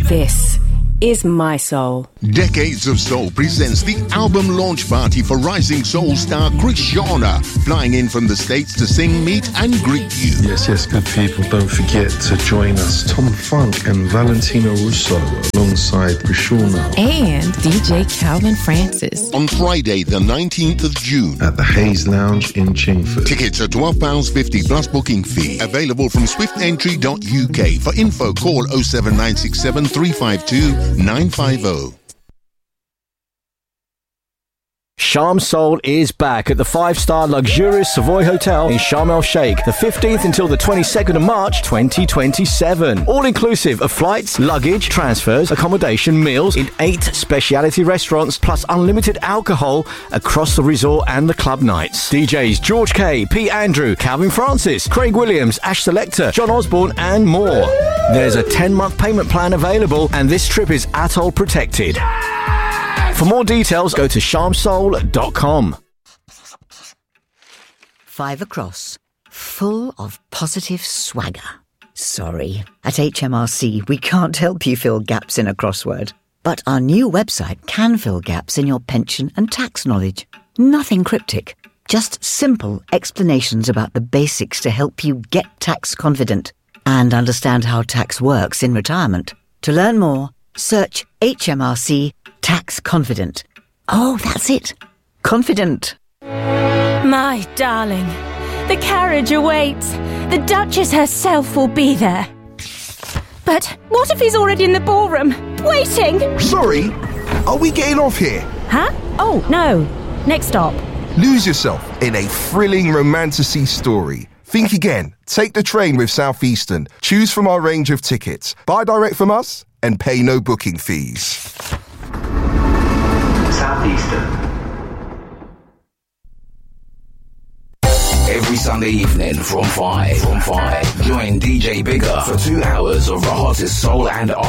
This is My Soul. Decades of Soul presents the album launch party for rising soul star Chris Shauna, flying in from the States to sing, meet and greet you. Yes, good people, don't forget to join us, Tom Funk and Valentino Russo, alongside Chris Shauna. And DJ Calvin Francis. On Friday, the 19th of June. At the Hayes Lounge in Chingford. Tickets are £12.50 plus booking fee. Available from swiftentry.uk. For info, call 07967 352 950. Sharm Soul is back at the 5-star luxurious Savoy Hotel in Sharm El Sheikh, the 15th until the 22nd of March 2027. All inclusive of flights, luggage, transfers, accommodation, meals in 8 speciality restaurants, plus unlimited alcohol across the resort and the club nights. DJs George K, P. Andrew, Calvin Francis, Craig Williams, Ash Selector, John Osborne and more. There's a 10-month payment plan available and this trip is ATOL protected. For more details, go to sharmsoul.com. 5 across, full of positive swagger. Sorry, at HMRC we can't help you fill gaps in a crossword. But our new website can fill gaps in your pension and tax knowledge. Nothing cryptic, just simple explanations about the basics to help you get tax confident and understand how tax works in retirement. To learn more, search HMRC Tax Confident. Oh, that's it. Confident. My darling, the carriage awaits. The Duchess herself will be there. But what if he's already in the ballroom, waiting? Sorry, are we getting off here? Huh? Oh, no. Next stop. Lose yourself in a thrilling romantasy story. Think again. Take the train with Southeastern. Choose from our range of tickets. Buy direct from us and pay no booking fees. Southeastern. Every Sunday evening from 5. Join DJ Bigger for 2 hours of the hottest soul and